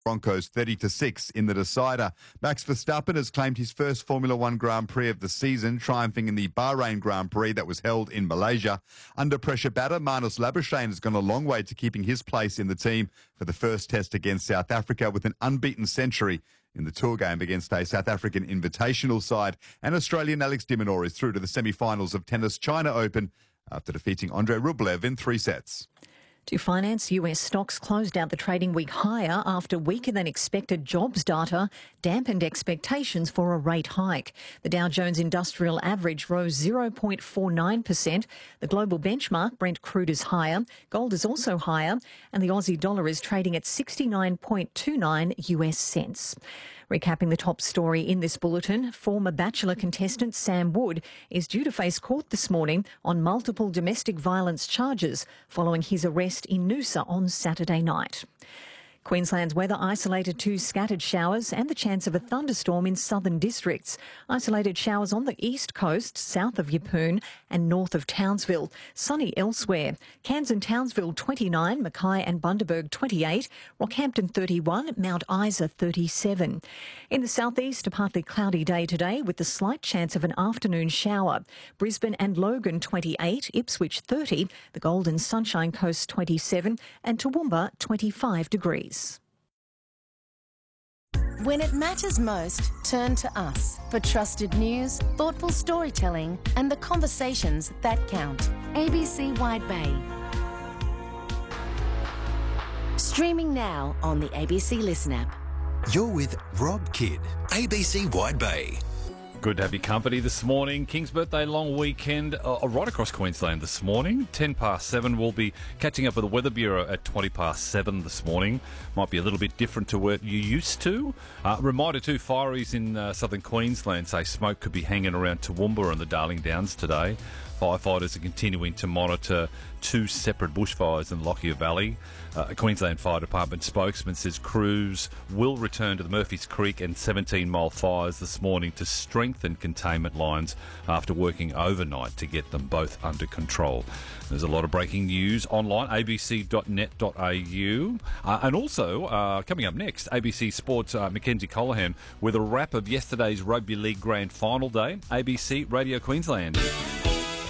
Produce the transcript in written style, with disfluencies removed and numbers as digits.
Broncos 30-6 in the decider. Max Verstappen has claimed his first Formula One Grand Prix of the season, triumphing in the Bahrain Grand Prix that was held in Malaysia. Under pressure batter, Marnus Labuschagne has gone a long way to keeping his place in the team for the first test against South Africa with an unbeaten century in the tour game against a South African invitational side. And Australian Alex de Minaur is through to the semi-finals of Tennis China Open after defeating Andrei Rublev in 3 sets. To finance, US stocks closed out the trading week higher after weaker than expected jobs data dampened expectations for a rate hike. The Dow Jones Industrial Average rose 0.49%. The global benchmark, Brent crude, is higher. Gold is also higher, and the Aussie dollar is trading at 69.29 US cents. Recapping the top story in this bulletin, former Bachelor contestant Sam Wood is due to face court this morning on multiple domestic violence charges following his arrest in Noosa on Saturday night. Queensland's weather isolated to scattered showers and the chance of a thunderstorm in southern districts. Isolated showers on the east coast, south of Yeppoon and north of Townsville. Sunny elsewhere. Cairns and Townsville 29, Mackay and Bundaberg 28, Rockhampton 31, Mount Isa 37. In the southeast, a partly cloudy day today with the slight chance of an afternoon shower. Brisbane and Logan 28, Ipswich 30, the Golden Sunshine Coast 27 and Toowoomba 25 degrees. When it matters most, turn to us for trusted news, thoughtful storytelling and the conversations that count. ABC Wide Bay. Streaming now on the ABC Listen app. You're with Rob Kidd, ABC Wide Bay. Good to have your company this morning. King's birthday long weekend right across Queensland this morning. 7:10. We'll be catching up with the Weather Bureau at 7:20 this morning. Might be a little bit different to what you used to. Reminder too, fireys in southern Queensland say smoke could be hanging around Toowoomba and the Darling Downs today. Firefighters are continuing to monitor 2 separate bushfires in Lockyer Valley. A Queensland Fire Department spokesman says crews will return to the Murphys Creek and 17 Mile fires this morning to strengthen containment lines after working overnight to get them both under control. There's a lot of breaking news online, abc.net.au. And also, coming up next, ABC Sports' Mackenzie Colohan with a wrap of yesterday's Rugby League Grand Final day. ABC Radio Queensland.